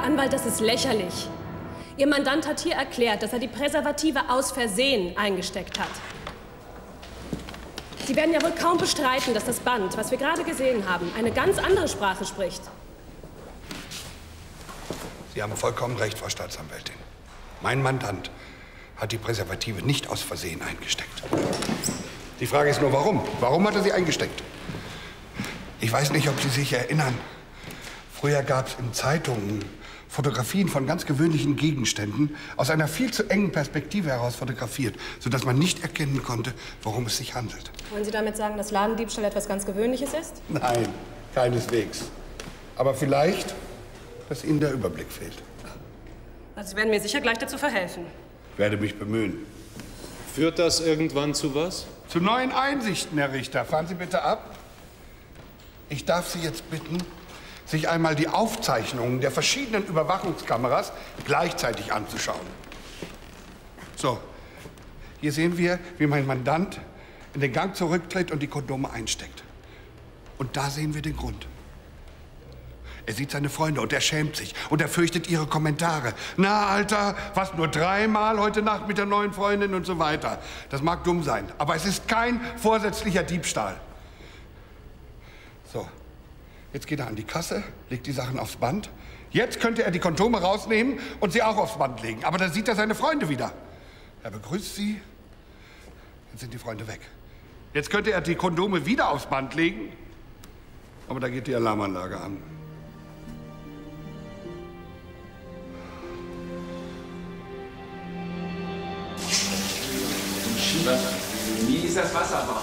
Anwalt, das ist lächerlich. Ihr Mandant hat hier erklärt, dass er die Präservative aus Versehen eingesteckt hat. Sie werden ja wohl kaum bestreiten, dass das Band, was wir gerade gesehen haben, eine ganz andere Sprache spricht. Sie haben vollkommen recht, Frau Staatsanwältin. Mein Mandant hat die Präservative nicht aus Versehen eingesteckt. Die Frage ist nur, warum? Warum hat er sie eingesteckt? Ich weiß nicht, ob Sie sich erinnern. Früher gab es in Zeitungen Fotografien von ganz gewöhnlichen Gegenständen aus einer viel zu engen Perspektive heraus fotografiert, sodass man nicht erkennen konnte, worum es sich handelt. Wollen Sie damit sagen, dass Ladendiebstahl etwas ganz Gewöhnliches ist? Nein, keineswegs. Aber vielleicht, dass Ihnen der Überblick fehlt. Also Sie werden mir sicher gleich dazu verhelfen. Ich werde mich bemühen. Führt das irgendwann zu was? Zu neuen Einsichten, Herr Richter. Fahren Sie bitte ab. Ich darf Sie jetzt bitten, sich einmal die Aufzeichnungen der verschiedenen Überwachungskameras gleichzeitig anzuschauen. So, hier sehen wir, wie mein Mandant in den Gang zurücktritt und die Kondome einsteckt. Und da sehen wir den Grund. Er sieht seine Freunde und er schämt sich und er fürchtet ihre Kommentare. Na, Alter, was, nur 3-mal heute Nacht mit der neuen Freundin und so weiter. Das mag dumm sein, aber es ist kein vorsätzlicher Diebstahl. So, jetzt geht er an die Kasse, legt die Sachen aufs Band. Jetzt könnte er die Kondome rausnehmen und sie auch aufs Band legen. Aber dann sieht er seine Freunde wieder. Er begrüßt sie, dann sind die Freunde weg. Jetzt könnte er die Kondome wieder aufs Band legen, aber da geht die Alarmanlage an. Wie ist das Wasser warm?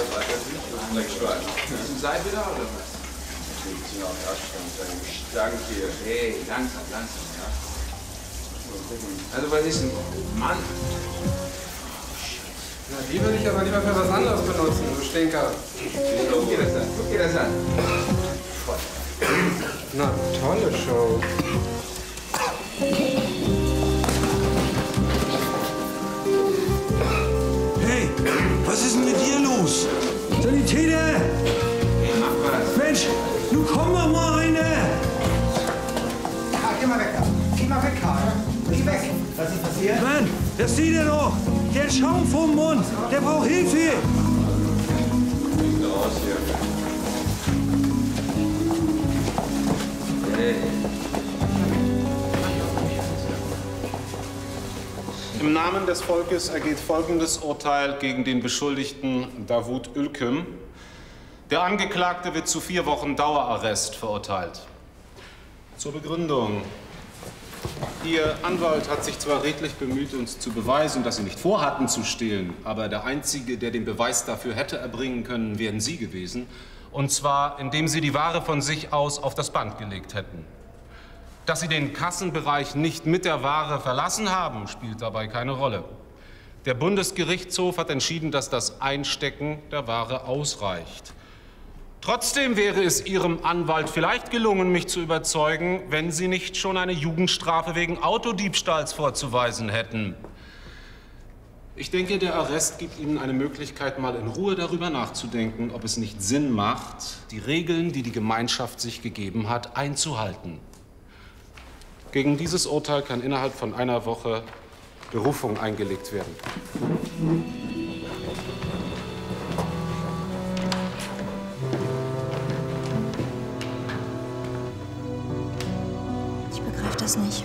Ist ein Seil wieder oder was? Danke. Hey, langsam, ja. Also was ist ein Mann? Na, die würde ich aber lieber für was anderes benutzen, du Stinker. Guck dir das an. Na, tolle Show. Hey, was ist denn mit dir los? Sanitäter! Mensch, nun komm doch mal rein! Geh mal weg da. Geh mal weg, Karl. Geh weg. Was ist passiert? Mann, das sieht er doch! Der hat Schaum vorm Mund! Der braucht Hilfe! Raus hier. Hey. Im Namen des Volkes ergeht folgendes Urteil gegen den Beschuldigten Davut Ülküm. Der Angeklagte wird zu 4 Wochen Dauerarrest verurteilt. Zur Begründung. Ihr Anwalt hat sich zwar redlich bemüht, uns zu beweisen, dass Sie nicht vorhatten zu stehlen, aber der Einzige, der den Beweis dafür hätte erbringen können, wären Sie gewesen. Und zwar, indem Sie die Ware von sich aus auf das Band gelegt hätten. Dass Sie den Kassenbereich nicht mit der Ware verlassen haben, spielt dabei keine Rolle. Der Bundesgerichtshof hat entschieden, dass das Einstecken der Ware ausreicht. Trotzdem wäre es Ihrem Anwalt vielleicht gelungen, mich zu überzeugen, wenn Sie nicht schon eine Jugendstrafe wegen Autodiebstahls vorzuweisen hätten. Ich denke, der Arrest gibt Ihnen eine Möglichkeit, mal in Ruhe darüber nachzudenken, ob es nicht Sinn macht, die Regeln, die die Gemeinschaft sich gegeben hat, einzuhalten. Gegen dieses Urteil kann innerhalb von einer Woche Berufung eingelegt werden. Ich begreife das nicht.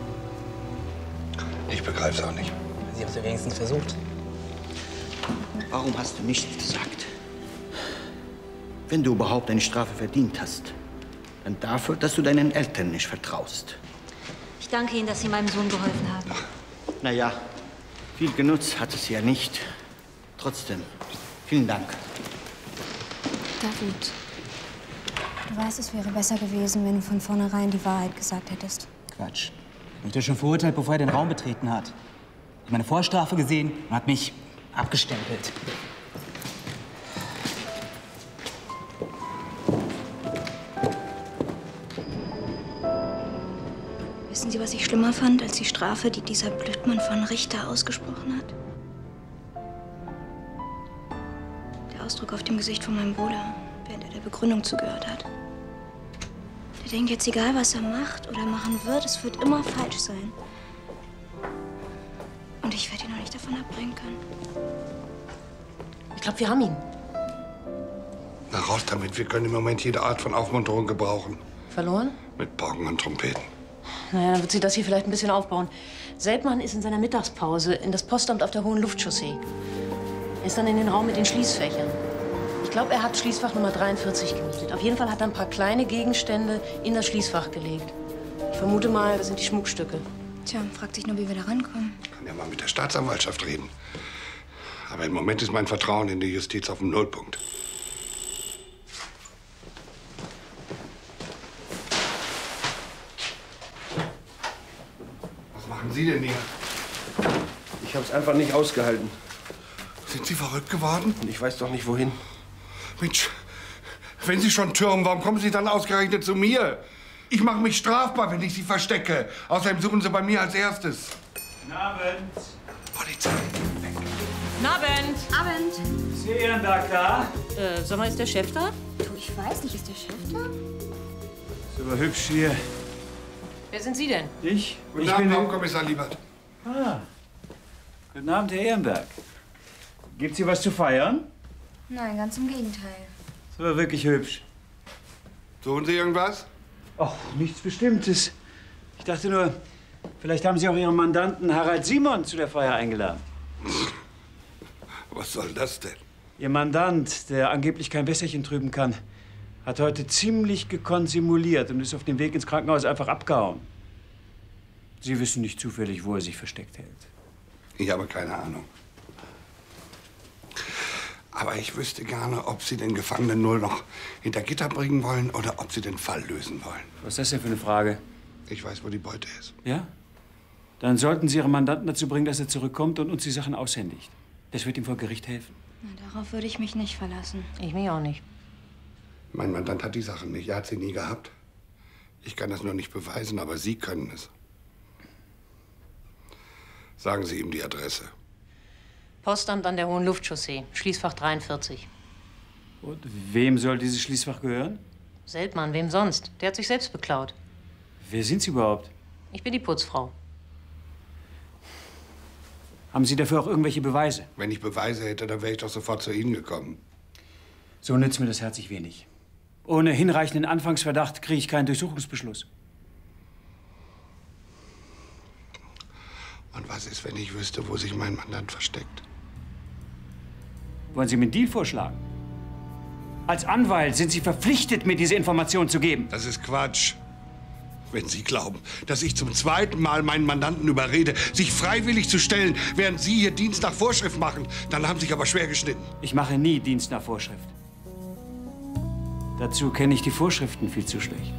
Ich begreife es auch nicht. Sie haben es ja wenigstens versucht. Warum hast du nichts gesagt? Wenn du überhaupt eine Strafe verdient hast, dann dafür, dass du deinen Eltern nicht vertraust. Ich danke Ihnen, dass Sie meinem Sohn geholfen haben. Na ja, viel genutzt hat es ja nicht. Trotzdem, vielen Dank. David, du weißt, es wäre besser gewesen, wenn du von vornherein die Wahrheit gesagt hättest. Quatsch. Er wurde schon verurteilt, bevor er den Raum betreten hat. Ich habe meine Vorstrafe gesehen und hat mich abgestempelt. Wissen Sie, was ich schlimmer fand als die Strafe, die dieser Blödmann von Richter ausgesprochen hat? Der Ausdruck auf dem Gesicht von meinem Bruder, während er der Begründung zugehört hat. Der denke jetzt, egal was er macht oder machen wird, es wird immer falsch sein. Und ich werde ihn noch nicht davon abbringen können. Ich glaube, wir haben ihn. Na, raus damit. Wir können im Moment jede Art von Aufmunterung gebrauchen. Verloren? Mit Pauken und Trompeten. Naja, dann wird sie das hier vielleicht ein bisschen aufbauen. Seltmann ist in seiner Mittagspause in das Postamt auf der Hohen Luftchaussee. Er ist dann in den Raum mit den Schließfächern. Ich glaube, er hat Schließfach Nummer 43 gemietet. Auf jeden Fall hat er ein paar kleine Gegenstände in das Schließfach gelegt. Ich vermute mal, das sind die Schmuckstücke. Tja, fragt sich nur, wie wir da rankommen. Ich kann ja mal mit der Staatsanwaltschaft reden. Aber im Moment ist mein Vertrauen in die Justiz auf dem Nullpunkt. Was machen Sie denn hier? Ich habe es einfach nicht ausgehalten. Sind Sie verrückt geworden? Und ich weiß doch nicht, wohin. Mensch, wenn Sie schon türmen, warum kommen Sie dann ausgerechnet zu mir? Ich mache mich strafbar, wenn ich Sie verstecke. Außerdem suchen Sie bei mir als Erstes. Guten Abend. Polizei. Guten Abend. Abend. Ist hier Ehrenberg da? Sag mal, ist der Chef da? Du, ich weiß nicht, ist der Chef da? Ist aber hübsch hier. Wer sind Sie denn? Ich? Guten Ich Abend, bin Hauptkommissar Liebert. Ah. Guten Abend, Herr Ehrenberg. Gibt's hier was zu feiern? Nein, ganz im Gegenteil. Ist aber wirklich hübsch. Suchen Sie irgendwas? Ach, nichts Bestimmtes. Ich dachte nur, vielleicht haben Sie auch Ihren Mandanten Harald Simon zu der Feier eingeladen. Was soll das denn? Ihr Mandant, der angeblich kein Wässerchen trüben kann, hat heute ziemlich gekonnt simuliert und ist auf dem Weg ins Krankenhaus einfach abgehauen. Sie wissen nicht zufällig, wo er sich versteckt hält. Ich habe keine Ahnung. Aber ich wüsste gerne, ob Sie den Gefangenen nur noch hinter Gitter bringen wollen oder ob Sie den Fall lösen wollen. Was ist das denn für eine Frage? Ich weiß, wo die Beute ist. Ja? Dann sollten Sie Ihren Mandanten dazu bringen, dass er zurückkommt und uns die Sachen aushändigt. Das wird ihm vor Gericht helfen. Na, darauf würde ich mich nicht verlassen. Ich mich auch nicht. Mein Mandant hat die Sachen nicht. Er hat sie nie gehabt. Ich kann das nur nicht beweisen, aber Sie können es. Sagen Sie ihm die Adresse. Postamt an der Hohen Luftchaussee, Schließfach 43. Und wem soll dieses Schließfach gehören? Seltmann, wem sonst? Der hat sich selbst beklaut. Wer sind Sie überhaupt? Ich bin die Putzfrau. Haben Sie dafür auch irgendwelche Beweise? Wenn ich Beweise hätte, dann wäre ich doch sofort zu Ihnen gekommen. So nützt mir das herzlich wenig. Ohne hinreichenden Anfangsverdacht kriege ich keinen Durchsuchungsbeschluss. Und was ist, wenn ich wüsste, wo sich mein Mandant versteckt? Wollen Sie mir einen Deal vorschlagen? Als Anwalt sind Sie verpflichtet, mir diese Information zu geben. Das ist Quatsch. Wenn Sie glauben, dass ich zum zweiten Mal meinen Mandanten überrede, sich freiwillig zu stellen, während Sie hier Dienst nach Vorschrift machen, dann haben Sie sich aber schwer geschnitten. Ich mache nie Dienst nach Vorschrift. Dazu kenne ich die Vorschriften viel zu schlecht.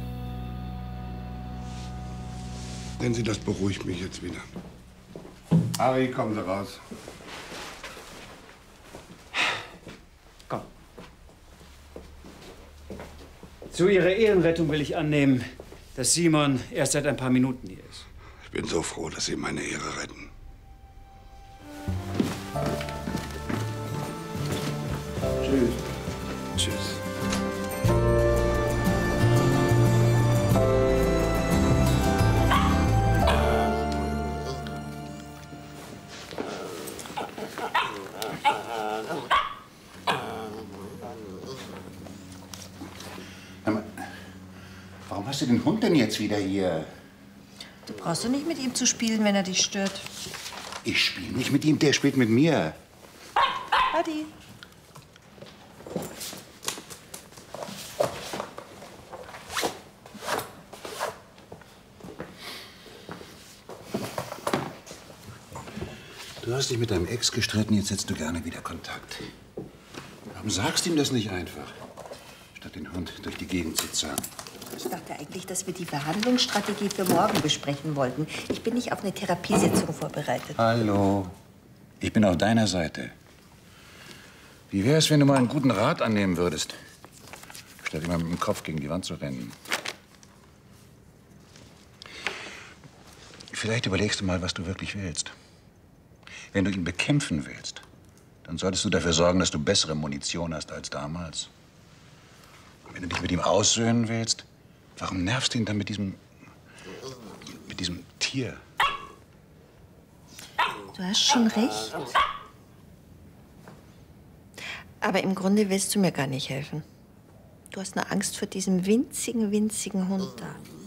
Denn Sie, das beruhigt mich jetzt wieder. Harry, kommen Sie raus. Komm. Zu Ihrer Ehrenrettung will ich annehmen, dass Simon erst seit ein paar Minuten hier ist. Ich bin so froh, dass Sie meine Ehre retten. Tschüss. Tschüss. Warum hast du den Hund denn jetzt wieder hier? Du brauchst doch nicht mit ihm zu spielen, wenn er dich stört. Ich spiele nicht mit ihm, der spielt mit mir. Adi. Du hast dich mit deinem Ex gestritten, jetzt hättest du gerne wieder Kontakt. Warum sagst du ihm das nicht einfach? Statt den Hund durch die Gegend zu zerren. Ich dachte eigentlich, dass wir die Verhandlungsstrategie für morgen besprechen wollten. Ich bin nicht auf eine Therapiesitzung vorbereitet. Hallo. Ich bin auf deiner Seite. Wie wäre es, wenn du mal einen guten Rat annehmen würdest? Statt immer mit dem Kopf gegen die Wand zu rennen. Vielleicht überlegst du mal, was du wirklich willst. Wenn du ihn bekämpfen willst, dann solltest du dafür sorgen, dass du bessere Munition hast als damals. Und wenn du dich mit ihm aussöhnen willst, Warum nervst du ihn dann mit diesem Tier? Du hast schon recht. Aber im Grunde willst du mir gar nicht helfen. Du hast nur Angst vor diesem winzigen Hund da.